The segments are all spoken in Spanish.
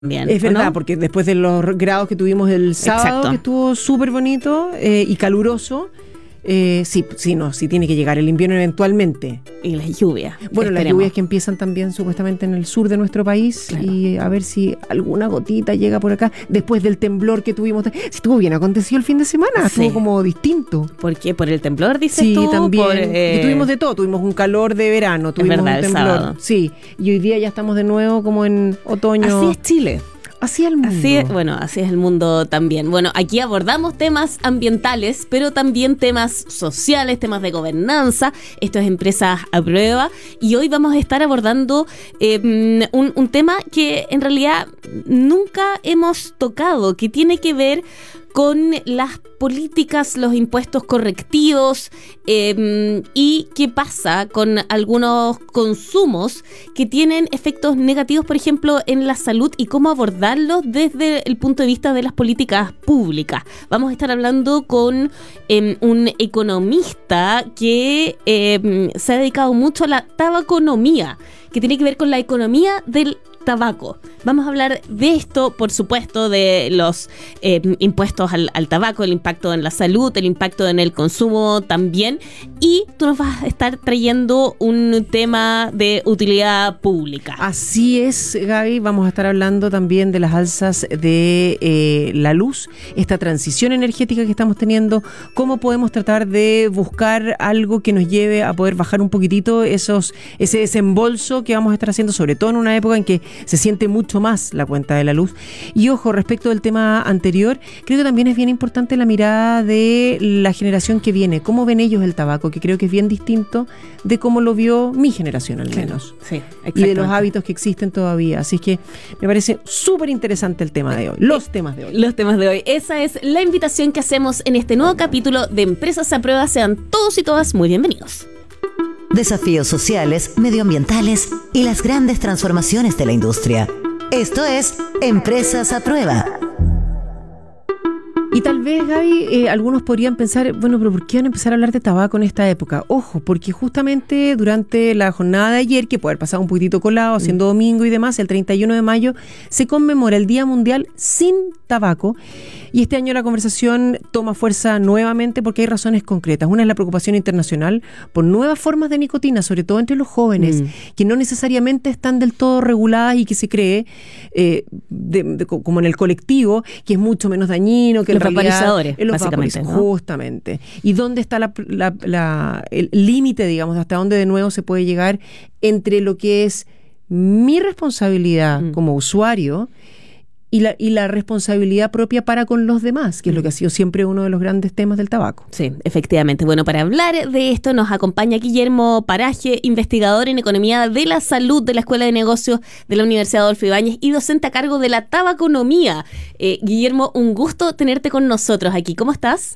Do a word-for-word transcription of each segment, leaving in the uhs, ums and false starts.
Bien, es verdad, ¿no? porque después de los grados que tuvimos el sábado, Exacto. que estuvo súper bonito eh, y caluroso, eh, sí, sí, no, sí tiene que llegar el invierno eventualmente. Y las lluvias. Bueno, las esperemos. lluvias que empiezan también supuestamente en el sur de nuestro país, Claro. y a ver si alguna gotita llega por acá después del temblor que tuvimos. Sí, estuvo bien acontecido el fin de semana, Sí. estuvo como distinto. ¿Por qué? ¿Por el temblor, dices Sí, tú? también. Por, eh, Y tuvimos de todo, tuvimos un calor de verano, tuvimos verdad, un el temblor. sábado. Sí, y hoy día ya estamos de nuevo como en otoño. Así es Chile. Así es el mundo. Así es, bueno, así es el mundo también. Bueno, aquí abordamos temas ambientales, pero también temas sociales, temas de gobernanza. Esto es Empresas a Prueba. Y hoy vamos a estar abordando eh, un, un tema que en realidad nunca hemos tocado, que tiene que ver con las políticas, los impuestos correctivos eh, y qué pasa con algunos consumos que tienen efectos negativos, por ejemplo, en la salud, y cómo abordarlos desde el punto de vista de las políticas públicas. Vamos a estar hablando con eh, un economista que eh, se ha dedicado mucho a la tabaconomía, que tiene que ver con la economía del tabaco. Vamos a hablar de esto, por supuesto, de los eh, impuestos al, al tabaco, el impacto en la salud, el impacto en el consumo también, y tú nos vas a estar trayendo un tema de utilidad pública. Así es, Gaby, vamos a estar hablando también de las alzas de eh, la luz, esta transición energética que estamos teniendo, cómo podemos tratar de buscar algo que nos lleve a poder bajar un poquitito esos ese desembolso que vamos a estar haciendo, sobre todo en una época en que se siente mucho más la cuenta de la luz. Y ojo, respecto del tema anterior, creo que también es bien importante la mirada de la generación que viene, cómo ven ellos el tabaco, que creo que es bien distinto de cómo lo vio mi generación al menos. Sí, Y de los hábitos que existen todavía. Así es que me parece súper interesante el tema de hoy, los temas de hoy. Los temas de hoy. Esa es la invitación que hacemos en este nuevo capítulo de Empresas a Prueba. Sean todos y todas muy bienvenidos. Desafíos sociales, medioambientales y las grandes transformaciones de la industria. Esto es Empresas a Prueba. Y tal vez, Gaby, eh, algunos podrían pensar, bueno, pero ¿por qué van a empezar a hablar de tabaco en esta época? Ojo, porque justamente durante la jornada de ayer, que puede haber pasado un poquitito colado, siendo domingo y demás, el treinta y uno de mayo, se conmemora el Día Mundial sin Tabaco. Y este año la conversación toma fuerza nuevamente porque hay razones concretas. Una es la preocupación internacional por nuevas formas de nicotina, sobre todo entre los jóvenes, mm. que no necesariamente están del todo reguladas y que se cree, eh, de, de, como en el colectivo, que es mucho menos dañino que los vaporizadores, en los básicamente, vaporiz- ¿no? Justamente. ¿Y dónde está la, la, la, el límite, digamos, hasta dónde de nuevo se puede llegar entre lo que es mi responsabilidad mm. como usuario y la, y la responsabilidad propia para con los demás, que es lo que ha sido siempre uno de los grandes temas del tabaco? Sí, efectivamente. Bueno, para hablar de esto nos acompaña Guillermo Paraje, investigador en Economía de la Salud de la Escuela de Negocios de la Universidad Adolfo Ibáñez y docente a cargo de la tabaconomía. Eh, Guillermo, un gusto tenerte con nosotros aquí. ¿Cómo estás?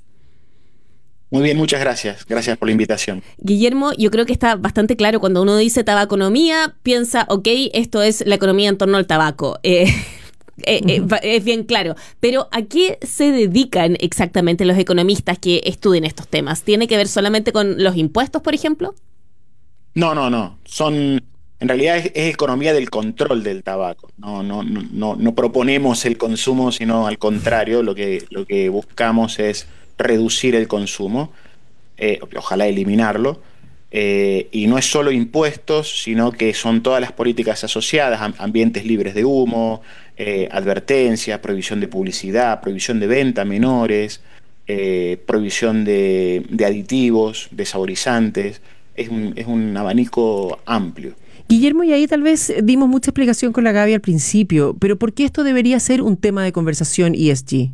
Muy bien, muchas gracias. Gracias por la invitación. Guillermo, yo creo que está bastante claro cuando uno dice tabaconomía, piensa, ok, esto es la economía en torno al tabaco. Eh, Eh, eh, es bien claro, pero ¿a qué se dedican exactamente los economistas que estudian estos temas? ¿Tiene que ver solamente con los impuestos, por ejemplo? No, no, no. Son, en realidad es, es economía del control del tabaco. No, no, no, no, no proponemos el consumo, sino al contrario, lo que, lo que buscamos es reducir el consumo, eh, ojalá eliminarlo. Eh, y no es solo impuestos, sino que son todas las políticas asociadas, am- ambientes libres de humo, eh, advertencias, prohibición de publicidad, prohibición de venta a menores, eh, prohibición de, de aditivos, de saborizantes. Es un, es un abanico amplio. Guillermo, y ahí tal vez dimos mucha explicación con la Gaby al principio, pero ¿por qué esto debería ser un tema de conversación E S G?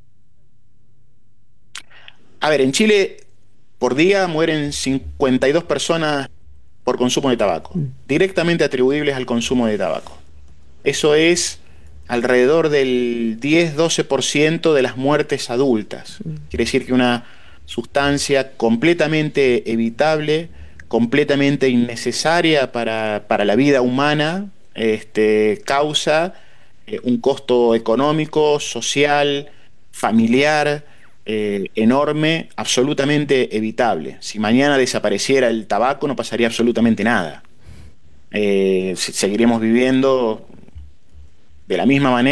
A ver, en Chile por día mueren cincuenta y dos personas por consumo de tabaco, mm. directamente atribuibles al consumo de tabaco. Eso es alrededor del diez a doce por ciento de las muertes adultas. Mm. Quiere decir que una sustancia completamente evitable, completamente innecesaria para, para la vida humana, este, causa eh, un costo económico, social, familiar, Eh, enorme, absolutamente evitable. Si mañana desapareciera el tabaco no pasaría absolutamente nada. Eh, seguiremos viviendo De la misma manera,